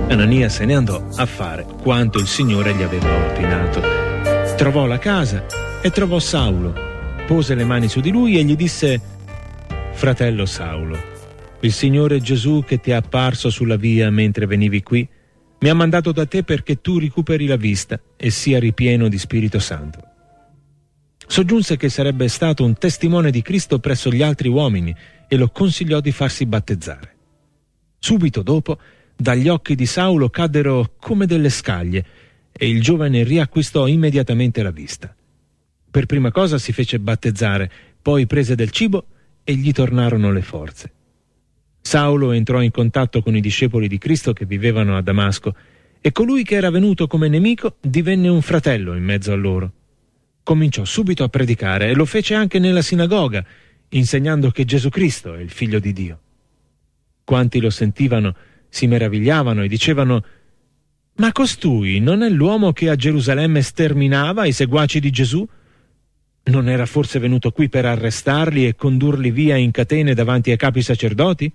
Anania se ne andò a fare quanto il Signore gli aveva ordinato. Trovò la casa e trovò Saulo. Pose le mani su di lui e gli disse: «Fratello Saulo, il Signore Gesù che ti è apparso sulla via mentre venivi qui mi ha mandato da te perché tu recuperi la vista e sia ripieno di Spirito Santo». Soggiunse che sarebbe stato un testimone di Cristo presso gli altri uomini e lo consigliò di farsi battezzare. Subito dopo, dagli occhi di Saulo caddero come delle scaglie e il giovane riacquistò immediatamente la vista. Per prima cosa si fece battezzare, poi prese del cibo e gli tornarono le forze. Saulo entrò in contatto con i discepoli di Cristo che vivevano a Damasco e colui che era venuto come nemico divenne un fratello in mezzo a loro. Cominciò subito a predicare e lo fece anche nella sinagoga, insegnando che Gesù Cristo è il Figlio di Dio. Quanti lo sentivano si meravigliavano e dicevano: «Ma costui non è l'uomo che a Gerusalemme sterminava i seguaci di Gesù? Non era forse venuto qui per arrestarli e condurli via in catene davanti ai capi sacerdoti?»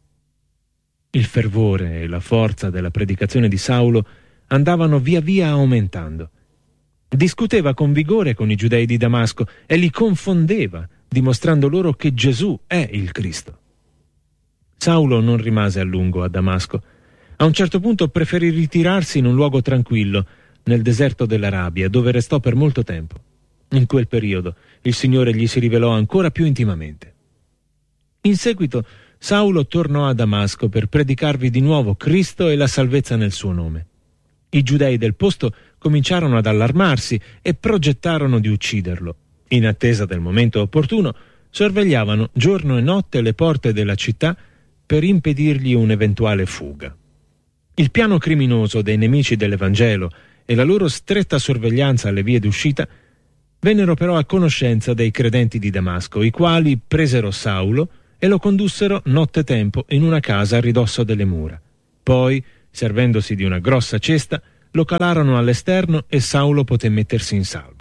Il fervore e la forza della predicazione di Saulo andavano via via aumentando. Discuteva con vigore con i giudei di Damasco e li confondeva, dimostrando loro che Gesù è il Cristo. Saulo non rimase a lungo a Damasco. A un certo punto preferì ritirarsi in un luogo tranquillo, nel deserto dell'Arabia, dove restò per molto tempo. In quel periodo il Signore gli si rivelò ancora più intimamente. In seguito Saulo tornò a Damasco per predicarvi di nuovo Cristo e la salvezza nel suo nome. I giudei del posto cominciarono ad allarmarsi e progettarono di ucciderlo. In attesa del momento opportuno, sorvegliavano giorno e notte le porte della città per impedirgli un'eventuale fuga. Il piano criminoso dei nemici dell'Evangelo e la loro stretta sorveglianza alle vie d'uscita vennero però a conoscenza dei credenti di Damasco, i quali presero Saulo e lo condussero nottetempo in una casa a ridosso delle mura. Poi, servendosi di una grossa cesta, lo calarono all'esterno e Saulo poté mettersi in salvo.